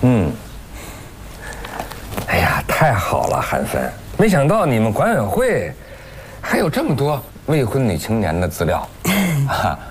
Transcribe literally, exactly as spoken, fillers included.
嗯。哎呀，太好了，韩芬！没想到你们管委会还有这么多未婚女青年的资料，啊，